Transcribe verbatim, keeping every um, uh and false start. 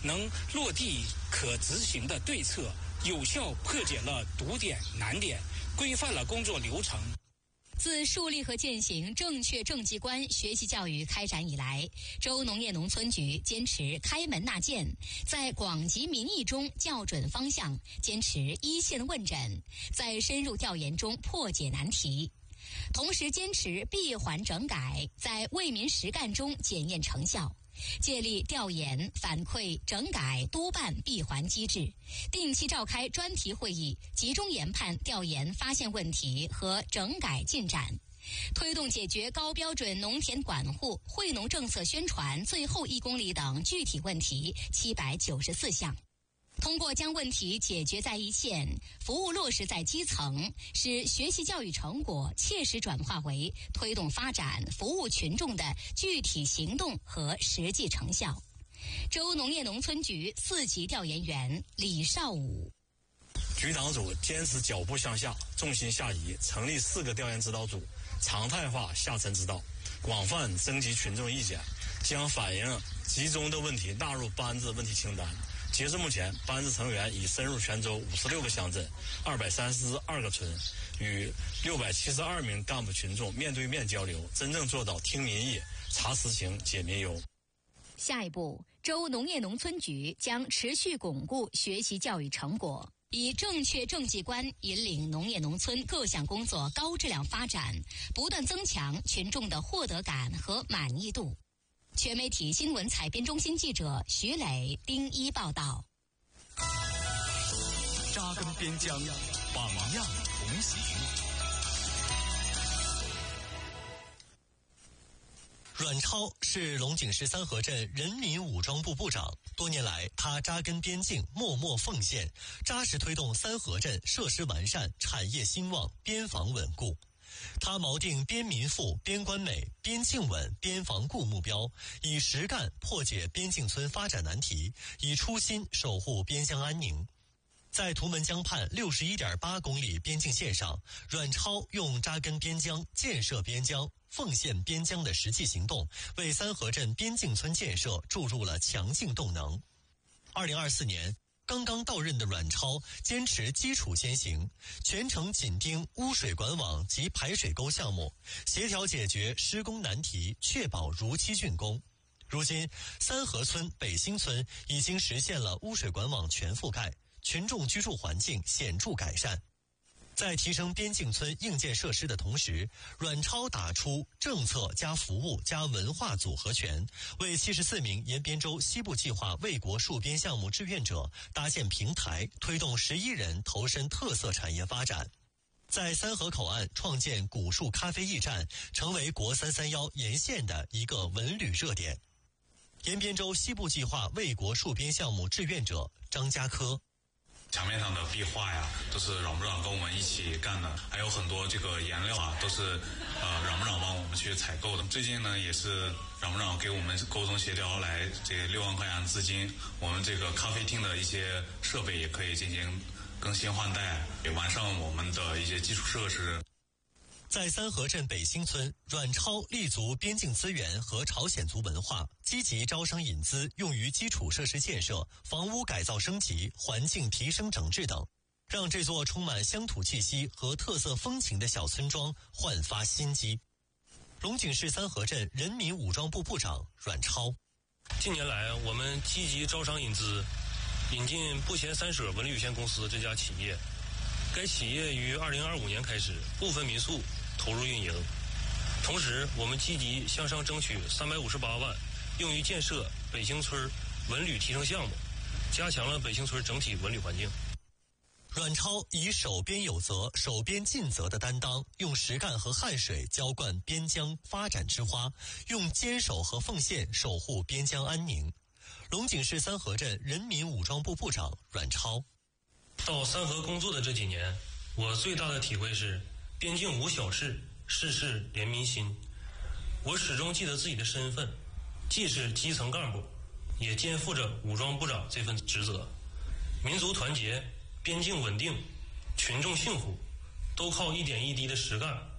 能落地可执行的对策，有效破解了堵点难点，规范了工作流程。 自树立和践行正确政绩观学习教育开展以来，州农业农村局坚持开门纳谏，在广集民意中校准方向，坚持一线问诊，在深入调研中破解难题，同时坚持闭环整改，在为民实干中检验成效。建立调研、反馈、整改督办闭环机制，定期召开专题会议，集中研判调研发现问题和整改进展，推动解决高标准农田管护、惠农政策宣传最后一公里等具体问题七百九十四项。通过将问题解决在一线，服务落实在基层，使学习教育成果切实转化为推动发展、服务群众的具体行动和实际成效。州农业农村局四级调研员李少武。 局长组坚持脚步向下，重心下移，成立四个调研指导组，常态化下沉指导，广泛征集群众意见，将反映集中的问题纳入班子问题清单。截至目前，班子成员已深入全州五十六个乡镇、二百三十二个村，与六百七十二名干部群众面对面交流，真正做到听民意、查实情、解民忧。 下一步，州农业农村局将持续巩固学习教育成果，以正确政绩观引领农业农村各项工作高质量发展，不断增强群众的获得感和满意度。全媒体新闻采编中心记者徐磊、丁一报道。 扎根边疆，榜样同行。阮超是龙井市三河镇人民武装部部长，多年来他扎根边境，默默奉献，扎实推动三河镇设施完善、产业兴旺、边防稳固。他锚定边民富、边关美、边境稳、边防固目标，以实干破解边境村发展难题，以初心守护边疆安宁。在图们江畔六十一点八公里边境线上，阮超用扎根边疆、建设边疆、奉献边疆的实际行动，为三河镇边境村建设注入了强劲动能。二零二四年。刚刚到任的阮超坚持基础先行，全程紧盯污水管网及排水沟项目，协调解决施工难题，确保如期竣工。如今，三河村、北兴村已经实现了污水管网全覆盖，群众居住环境显著改善。在提升边境村硬件设施的同时，阮超打出政策加服务加文化组合拳，为七十四名沿边州西部计划卫国戍边项目志愿者搭建平台，推动十一人投身特色产业发展。在三河口岸创建古树咖啡驿站，成为国三三一沿线的一个文旅热点。沿边州西部计划卫国戍边项目志愿者张家科。 墙面上的壁画呀，都是阮部长跟我们一起干的，还有很多这个颜料啊，都是呃阮部长帮我们去采购的。最近呢，也是阮部长给我们沟通协调来这六万块钱资金，我们这个咖啡厅的一些设备也可以进行更新换代，也完善我们的一些基础设施。 在三河镇北兴村，阮超立足边境资源和朝鲜族文化，积极招商引资，用于基础设施建设、房屋改造升级、环境提升整治等，让这座充满乡土气息和特色风情的小村庄焕发新机。龙井市三河镇人民武装部部长阮超。 近年来，我们积极招商引资，引进不贤三舍文旅有限公司这家企业。该企业于二零二五年开始部分民宿投入运营，同时我们积极向上争取三百五十八万，用于建设北兴村文旅提升项目，加强了北兴村整体文旅环境。 阮超以守边有责、守边尽责的担当，用实干和汗水浇灌边疆发展之花，用坚守和奉献守护边疆安宁。龙井市三河镇人民武装部部长阮超。 到三河工作的这几年，我最大的体会是边境无小事，事事连民心。我始终记得自己的身份，既是基层干部，也肩负着武装部长这份职责。民族团结、边境稳定、群众幸福，都靠一点一滴的实干